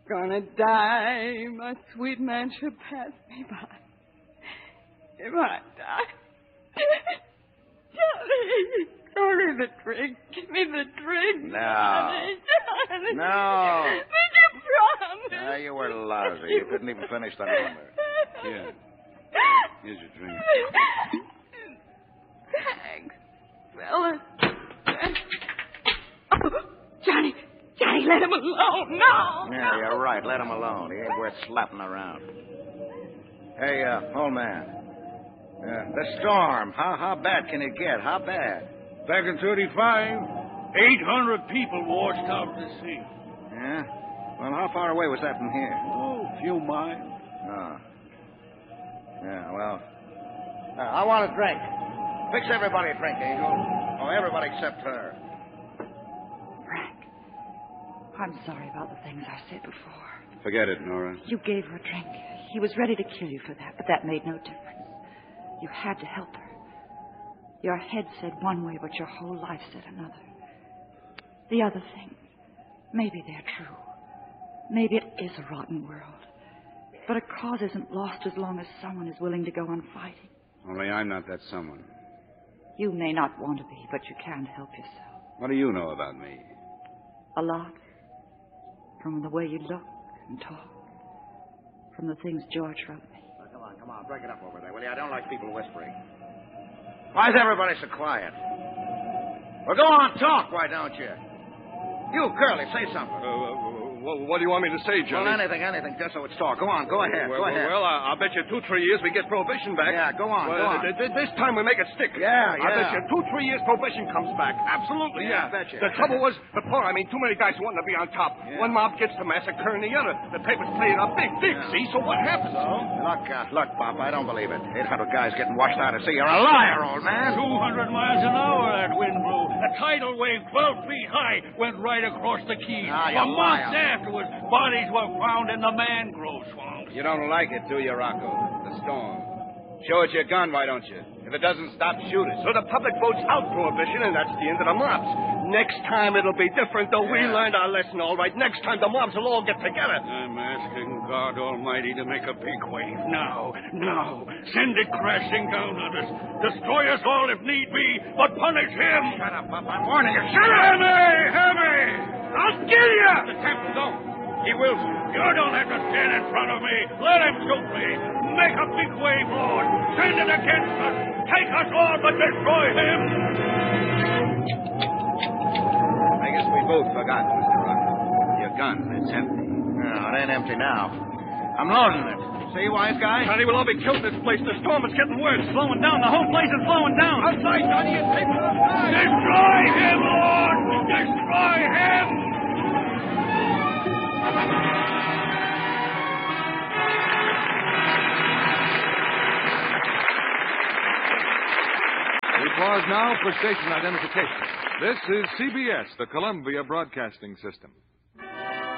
gonna die. My sweet man should pass me by. If I die... Johnny, throw me the drink. Give me the drink. No. Johnny. No. Did you promise? You were lousy. You couldn't even finish the number. Here. Here's your drink. Thanks, fella. Johnny, let him alone. No. Yeah, you're right. Let him alone. He ain't worth slapping around. Hey, old man. The storm. How bad can it get? How bad? Back in 35, 800 people washed out to sea. Yeah? Well, how far away was that from here? Oh, a few miles. Oh. Yeah, well... I want a drink. Fix everybody a drink, Angel. Oh, everybody except her. Frank, I'm sorry about the things I said before. Forget it, Nora. You gave her a drink. He was ready to kill you for that, but that made no difference. You had to help her. Your head said one way, but your whole life said another. The other things, maybe they're true. Maybe it is a rotten world. But a cause isn't lost as long as someone is willing to go on fighting. Only I'm not that someone. You may not want to be, but you can help yourself. What do you know about me? A lot. From the way you look and talk. From the things George wrote me. Come on. Break it up over there, will you? I don't like people whispering. Why is everybody so quiet? Well, go on, talk, why don't you? You, Curly, say something. What do you want me to say, Johnny? Well, anything, just so it's talk. Go on, go ahead, go ahead. Well, I'll bet you 2-3 years we get prohibition back. Yeah, go on, go on. This time we make it stick. Yeah. I bet you 2-3 years prohibition comes back. Absolutely, Yeah, yeah. I bet you. The trouble was, before, too many guys wanting to be on top. Yeah. One mob gets to massacring the other. The papers play it up big, see? So what happens? Look, Pop, I don't believe it. 800 guys getting washed out to sea. You're a liar, old man. 200 miles an hour that wind blew. A tidal wave 12 feet high went right across the Keys. You For months liar. afterwards, bodies were found in the mangrove swamps. You don't like it, do you, Rocco? The storm. Show it your gun, why don't you? If it doesn't stop, shoot it. So the public votes out prohibition, and that's the end of the mobs. Next time it'll be different, though. We learned our lesson all right. Next time the mobs will all get together. I'm asking God Almighty to make a big wave now. Send it crashing down on us. Destroy us all if need be, but punish him. Shut up, Pop. I'm warning you. Shut up! Heavy! I'll kill you! The captain, don't. He will. You don't have to stand in front of me. Let him shoot me. Make a big wave, Lord. Send it against us. Take us all, but destroy him. I guess we both forgot, Mr. Rocco. Your gun, it's empty. No, it ain't empty now. I'm loading it. See, wise guy? Johnny, we'll all be killed in this place. The storm is getting worse. Slowing down. The whole place is slowing down. Outside, Johnny, it's people outside. Destroy him, Lord. Destroy him. We pause now for station identification. This is CBS, the Columbia Broadcasting System.